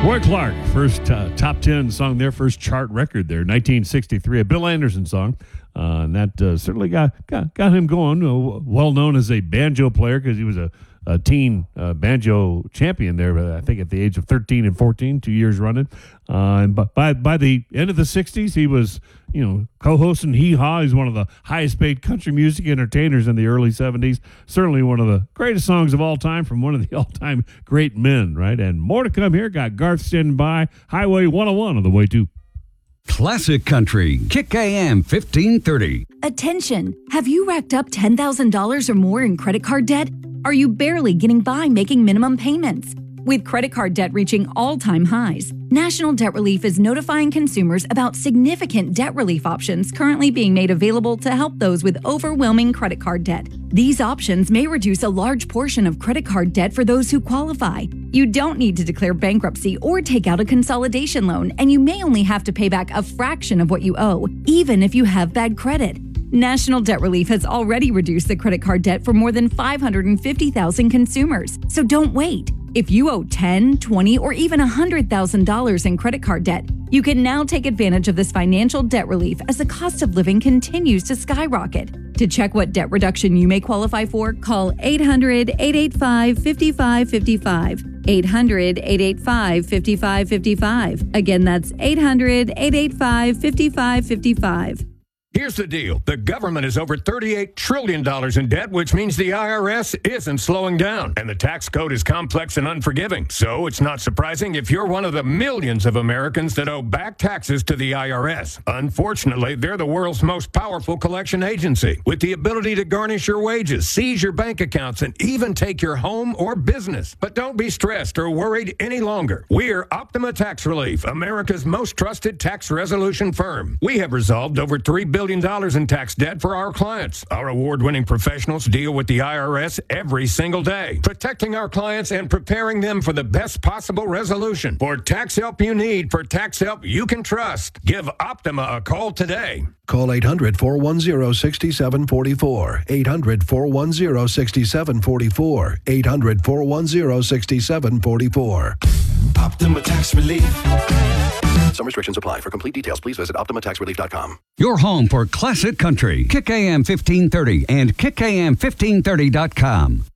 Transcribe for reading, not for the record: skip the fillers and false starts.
Roy Clark, first top 10 song there, first chart record there, 1963, a Bill Anderson song. And that certainly got him going. Well known as a banjo player because he was a teen banjo champion there, I think at the age of 13 and 14, 2 years running. And by the end of the 60s, he was, co-hosting Hee Haw. He's one of the highest paid country music entertainers in the early 70s. Certainly one of the greatest songs of all time from one of the all-time great men, right? And more to come here. Got Garth standing by. Highway 101 on the way to Classic Country, Kick AM 1530. Attention! Have you racked up $10,000 or more in credit card debt? Are you barely getting by making minimum payments? With credit card debt reaching all-time highs, National Debt Relief is notifying consumers about significant debt relief options currently being made available to help those with overwhelming credit card debt. These options may reduce a large portion of credit card debt for those who qualify. You don't need to declare bankruptcy or take out a consolidation loan, and you may only have to pay back a fraction of what you owe, even if you have bad credit. National Debt Relief has already reduced the credit card debt for more than 550,000 consumers, so don't wait. If you owe $10,000, $20,000, or even $100,000 in credit card debt, you can now take advantage of this financial debt relief as the cost of living continues to skyrocket. To check what debt reduction you may qualify for, call 800-885-5555. 800-885-5555. Again, that's 800-885-5555. Here's the deal. The government is over $38 trillion in debt, which means the IRS isn't slowing down. And the tax code is complex and unforgiving. So it's not surprising if you're one of the millions of Americans that owe back taxes to the IRS. Unfortunately, they're the world's most powerful collection agency, with the ability to garnish your wages, seize your bank accounts, and even take your home or business. But don't be stressed or worried any longer. We're Optima Tax Relief, America's most trusted tax resolution firm. We have resolved over $3 billion in tax debt for our clients. Our award-winning professionals deal with the IRS every single day, protecting our clients and preparing them for the best possible resolution. For tax help you need, for tax help you can trust, give Optima a call today. Call 800-410-6744. 800-410-6744. 800-410-6744. Optima Tax Relief. Some restrictions apply. For complete details, please visit OptimaTaxRelief.com. Your home for Classic Country, Kick AM 1530 and KickAM1530.com.